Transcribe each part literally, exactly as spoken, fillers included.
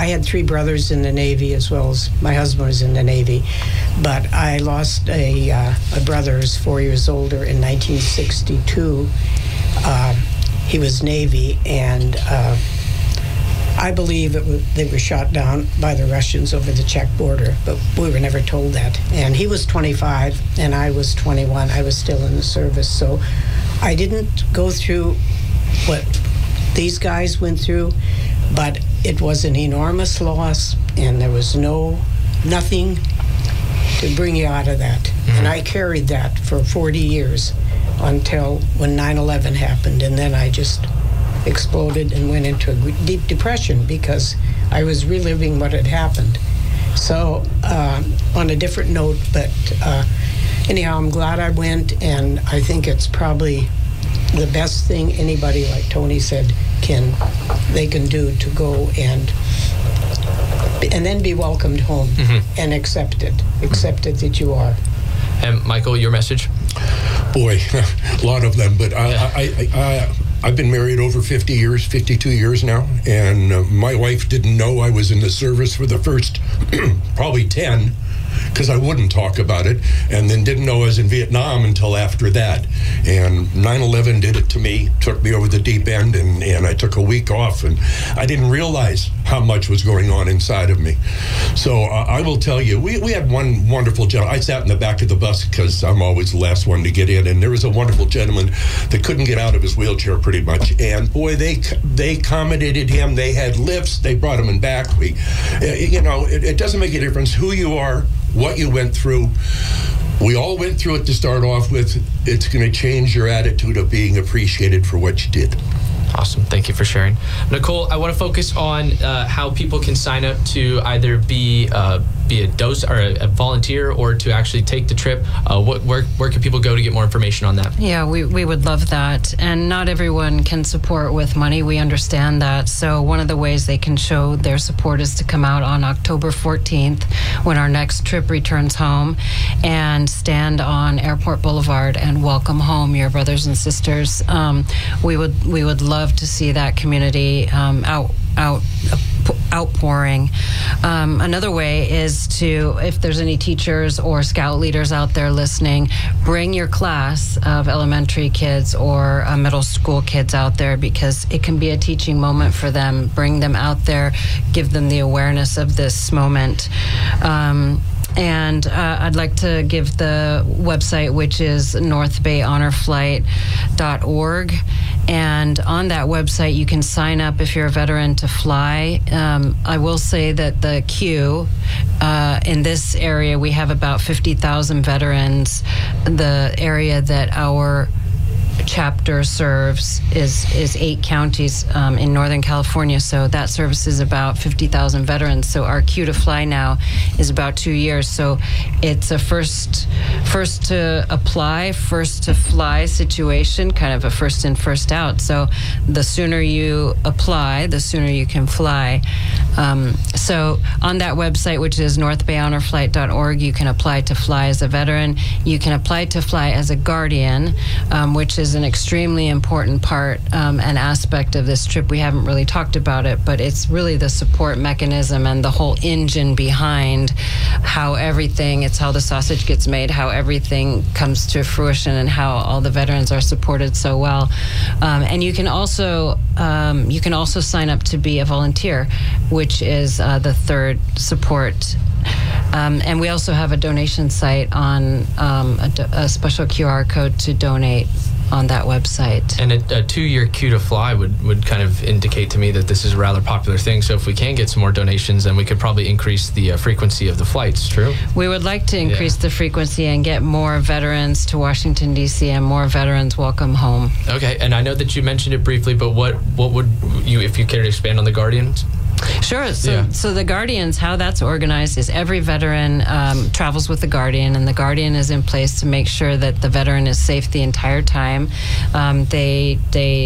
I had three brothers in the Navy, as well as my husband was in the Navy. But I lost a, uh, a brother who's four years older in nineteen sixty-two. Uh, he was Navy, and uh, I believe it was, they were shot down by the Russians over the Czech border, but we were never told that. And he was twenty-five, and I was twenty-one. I was still in the service, so I didn't go through what these guys went through, but it was an enormous loss, and there was no nothing to bring you out of that. Mm-hmm. And I carried that for forty years until when nine eleven happened, and then I just exploded and went into a deep depression because I was reliving what had happened. So uh, on a different note, but uh, anyhow, I'm glad I went, and I think it's probably the best thing anybody, like Tony said, can they can do to go and and then be welcomed home. Mm-hmm. And accepted, accepted that you are. And Michael, your message? Boy, a lot of them, but I, I, I, I I've been married over fifty years, fifty-two years now, and uh, my wife didn't know I was in the service for the first probably ten, because I wouldn't talk about it, and then didn't know I was in Vietnam until after that. And nine eleven did it to me, took me over the deep end, and, and I took a week off, and I didn't realize how much was going on inside of me. So uh, I will tell you, we, we had one wonderful gentleman. I sat in the back of the bus because I'm always the last one to get in, and there was a wonderful gentleman that couldn't get out of his wheelchair pretty much. And boy, they they accommodated him. They had lifts. They brought him in back. We, uh, you know, it, it doesn't make a difference who you are, what you went through. We all went through it to start off with. It's going to change your attitude of being appreciated for what you did. Awesome. Thank you for sharing. Nicole, I want to focus on uh, how people can sign up to either be uh, be a dose or a, a volunteer or to actually take the trip. Uh, what, where, where can people go to get more information on that? Yeah, we, we would love that. And not everyone can support with money. We understand that. So one of the ways they can show their support is to come out on October fourteenth when our next trip returns home and stand on Airport Boulevard and welcome home your brothers and sisters. Um, we would we would love to see that community um, out out outpouring. Um, another way is to, if there's any teachers or scout leaders out there listening, bring your class of elementary kids or uh, middle school kids out there, because it can be a teaching moment for them. Bring them out there, give them the awareness of this moment. Um, And uh, I'd like to give the website, which is north bay honor flight dot org. And on that website, you can sign up if you're a veteran to fly. Um, I will say that the queue uh, in this area, we have about fifty thousand veterans. The area that our chapter serves is is eight counties um, in Northern California, so that service is about fifty thousand veterans. So our queue to fly now is about two years. So it's a first first to apply, first to fly situation, kind of a first in, first out. So the sooner you apply, the sooner you can fly. Um, so on that website, which is north bay honor flight dot org, you can apply to fly as a veteran. You can apply to fly as a guardian, um, which is is an extremely important part um, and aspect of this trip. We haven't really talked about it, but it's really the support mechanism and the whole engine behind how everything, it's how the sausage gets made, how everything comes to fruition, and how all the veterans are supported so well. Um, and you can also um, you can also sign up to be a volunteer, which is uh, the third support. Um, and we also have a donation site on um, a, do- a special Q R code to donate on that website. And a, a two-year queue to fly would, would kind of indicate to me that this is a rather popular thing. So if we can get some more donations, then we could probably increase the uh, frequency of the flights, true? We would like to increase yeah. the frequency and get more veterans to Washington, D C, and more veterans welcome home. Okay, and I know that you mentioned it briefly, but what, what would you, if you care to expand on the Guardians? Sure. So, yeah. so the Guardians, how that's organized is every veteran um, travels with the Guardian, and the Guardian is in place to make sure that the veteran is safe the entire time. Um, they they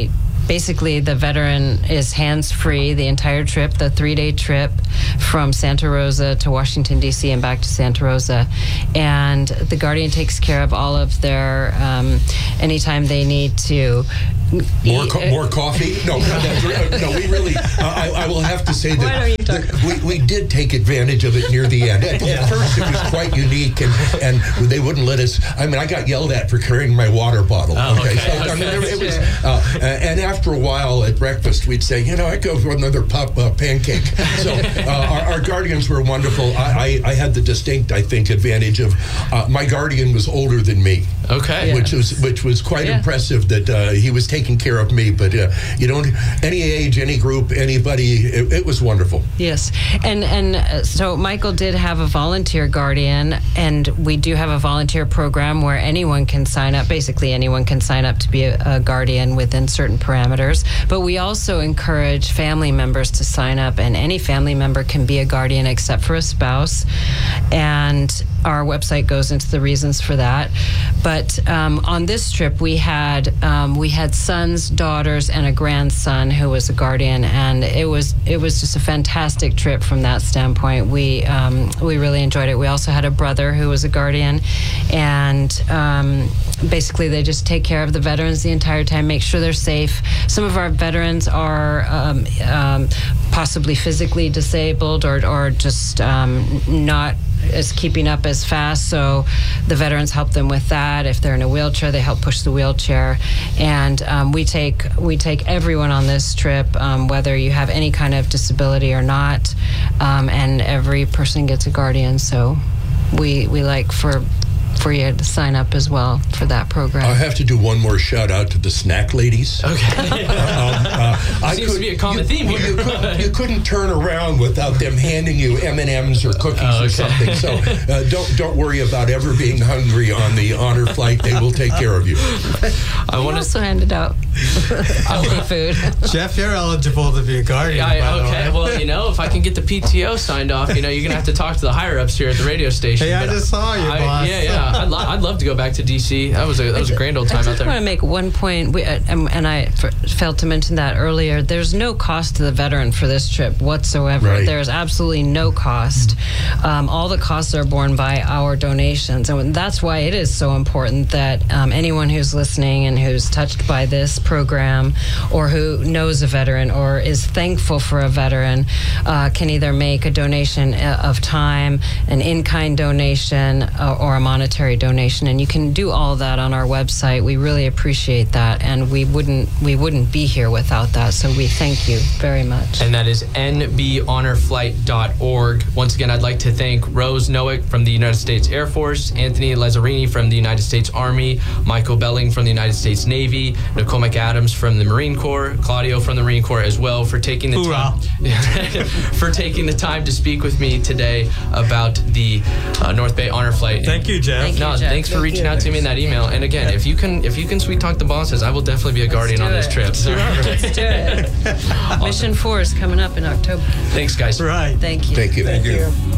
basically the veteran is hands-free the entire trip, the three-day trip from Santa Rosa to Washington, D C and back to Santa Rosa. And the Guardian takes care of all of their, um, anytime they need to More, eat- co- more coffee? No, no, no, we really, uh, I, I will have to say that, Why don't you talk that we, we did take advantage of it near the end. At, at first, it was quite unique, and, and they wouldn't let us, I mean, I got yelled at for carrying my water bottle. Oh, okay. So, I mean, there- it was, uh, and after a while at breakfast, we'd say, you know, I'd go for another pop, uh, pancake. So uh, our, our Guardians were wonderful. I, I, I had the distinct, I think, advantage of, uh, my Guardian was older than me. Okay. Which was which was quite Yeah. impressive that uh, he was taking care of me. But uh, you don't any age, any group, anybody. It, it was wonderful. Yes, and and uh, so Michael did have a volunteer guardian, and we do have a volunteer program where anyone can sign up. Basically, anyone can sign up to be a, a guardian within certain parameters. But we also encourage family members to sign up, and any family member can be a guardian except for a spouse. And our website goes into the reasons for that. But um, on this trip, we had um, we had sons, daughters, and a grandson who was a guardian, and it was it was just a fantastic trip from that standpoint. We um, we really enjoyed it. We also had a brother who was a guardian, and um, basically they just take care of the veterans the entire time, make sure they're safe. Some of our veterans are um, um, possibly physically disabled or or just um, not is keeping up as fast, so the veterans help them with that. If they're in a wheelchair, they help push the wheelchair, and um, we take we take everyone on this trip, um, whether you have any kind of disability or not, um, and every person gets a guardian. So we we like for for you to sign up as well for that program. I have to do one more shout out to the snack ladies. Okay. Um, uh, I Seems to be a common you, theme well, here. You couldn't, you couldn't turn around without them handing you M and M's or cookies Oh, okay. or something. So uh, don't don't worry about ever being hungry on the honor flight. They will take care of you. I we want to. also handed out healthy food. Jeff, you're eligible to be a guardian. by I, the okay, way. well, you know, if I can get the P T O signed off, you know, you're gonna have to talk to the higher ups here at the radio station. Hey, I but just saw you, I- boss. Yeah, yeah. I'd, lo- I'd love to go back to D C. That was a that was a grand old time I out just want there. to make one point, we, uh, um, and I f- failed to mention that earlier. There's no cost to the veteran for this trip whatsoever. Right. There is absolutely no cost. Um, all the costs are borne by our donations, and that's why it is so important that um, anyone who's listening and who's touched by this program, or who knows a veteran or is thankful for a veteran, uh, can either make a donation uh, of time, an in-kind donation, uh, or a monetary donation, and you can do all of that on our website. We really appreciate that, and we wouldn't we wouldn't be here without that. So we thank you very much. And that is N B honor flight dot org. Once again, I'd like to thank Rose Nowick from the United States Air Force, Anthony Lazzarini from the United States Army, Michael Belling from the United States Navy, Nicole McAdams from the Marine Corps, Claudio from the Marine Corps as well, for taking the Hoorah. time for taking the time to speak with me today about the uh, North Bay Honor Flight. Thank you, Jeff. Thank you. No, Jeff. thanks for reaching out to me in that email. And again, if you can, if you can sweet talk the bosses, I will definitely be a guardian do on this it. trip. So, Let's do it. Mission four is coming up in October. thanks, guys. Right. Thank you. Thank you. Thank you.